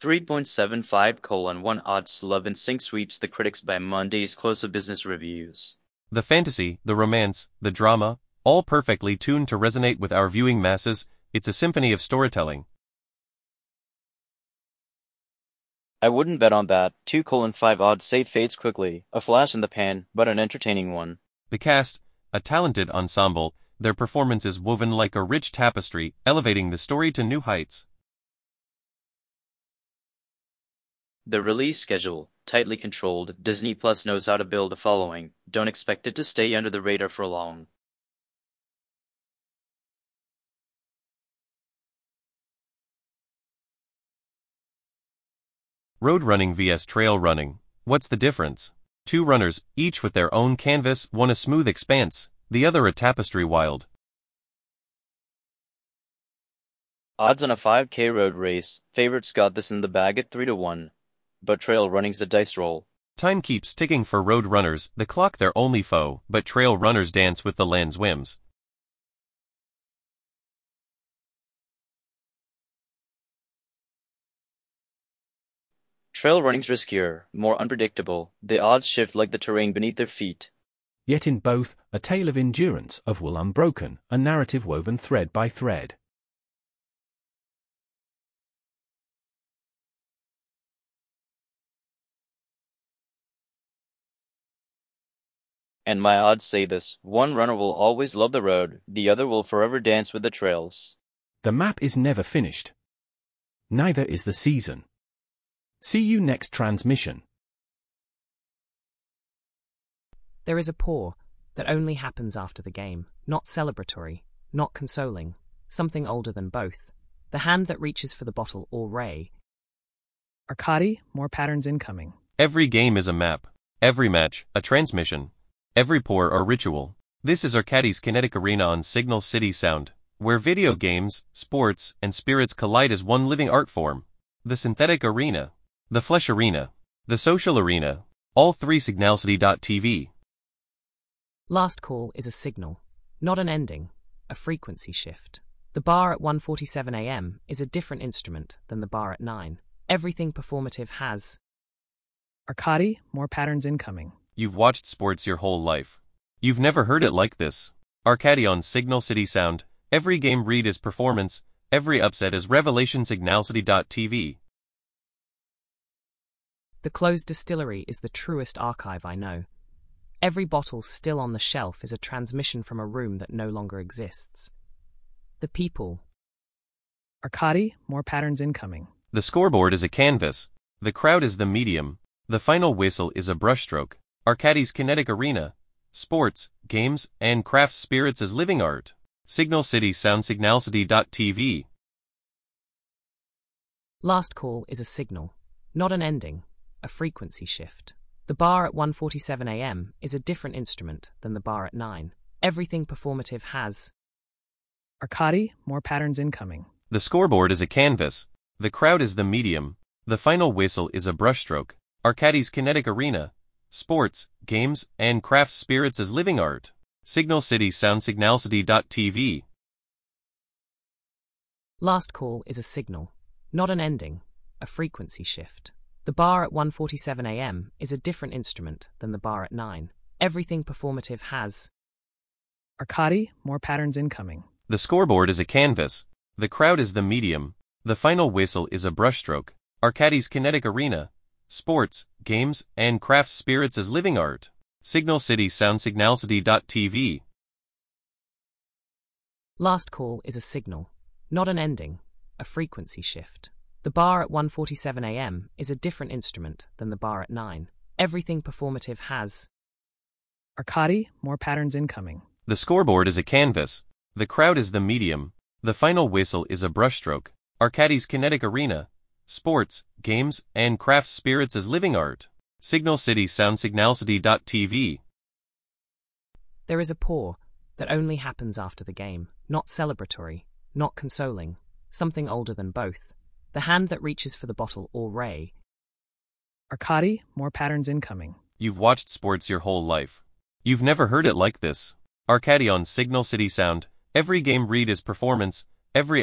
3.75:1 odds 11 sync sweeps the critics by Monday's close of business reviews. The fantasy, the romance, the drama, all perfectly tuned to resonate with our viewing masses. It's a symphony of storytelling. I wouldn't bet on that. 2:5 odds say fades quickly, a flash in the pan, but an entertaining one. The cast, a talented ensemble, their performance is woven like a rich tapestry, elevating the story to new heights. The release schedule, tightly controlled. Disney Plus knows how to build a following. Don't expect it to stay under the radar for long. Road running vs trail running. What's the difference? Two runners, each with their own canvas, one a smooth expanse, the other a tapestry wild. Odds on a 5K road race. Favorites got this in the bag at 3-1. But trail running's a dice roll. Time keeps ticking for road runners, the clock their only foe, but trail runners dance with the land's whims. Trail running's riskier, more unpredictable. The odds shift like the terrain beneath their feet. Yet in both, a tale of endurance, of will unbroken, a narrative woven thread by thread. And my odds say this: one runner will always love the road, the other will forever dance with the trails. The map is never finished. Neither is the season. See you next transmission. There is a pour that only happens after the game, not celebratory, not consoling, something older than both. The hand that reaches for the bottle or ray. Arcadi, more patterns incoming. Every game is a map. Every match, a transmission. Every pour a ritual. This is Arcadi's Kinetic Arena on Signal City Sound, where video games, sports, and spirits collide as one living art form. The synthetic arena, the flesh arena, the social arena, all three Signalcity.tv. Last call is a signal, not an ending, a frequency shift. The bar at 1:47 a.m. is a different instrument than the bar at 9. Everything performative has. Arcadi, more patterns incoming. You've watched sports your whole life. You've never heard it like this. Arcadi on Signal City Sound. Every game read is performance, every upset is revelation. Signalcity.tv. The closed distillery is the truest archive I know. Every bottle still on the shelf is a transmission from a room that no longer exists. The people. Arcadi, more patterns incoming. The scoreboard is a canvas. The crowd is the medium. The final whistle is a brushstroke. Arcadi's Kinetic Arena. Sports, games, and craft spirits as living art. Signal City Sound. Signalcity.tv. Last call is a signal, not an ending, a frequency shift. The bar at 1:47 a.m. is a different instrument than the bar at 9. Everything performative has. Arcadi, more patterns incoming. The scoreboard is a canvas. The crowd is the medium. The final whistle is a brushstroke. Arcadi's Kinetic Arena. Sports, games, and craft spirits as living art. Signal City Sound. Signalcity.tv. Last call is a signal, not an ending, a frequency shift. The bar at 1:47 a.m. is a different instrument than the bar at 9. Everything performative has. Arcadi, more patterns incoming. The scoreboard is a canvas. The crowd is the medium. The final whistle is a brushstroke. Arcadi's Kinetic Arena. Sports, games, and craft spirits as living art. Signal City Sound. Signalcity.tv. Last call is a signal, not an ending, a frequency shift. The bar at 1:47 a.m. is a different instrument than the bar at 9. Everything performative has. Arcadi, more patterns incoming. The scoreboard is a canvas. The crowd is the medium. The final whistle is a brushstroke. Arcadi's Kinetic Arena. Sports, games, and craft spirits as living art. Signal City Sound. Signalcity.tv. There is a pour that only happens after the game, not celebratory, not consoling, something older than both. The hand that reaches for the bottle or ray. Arcadi, more patterns incoming. You've watched sports your whole life. You've never heard it like this. Arcadi on Signal City Sound. Every game read is performance, every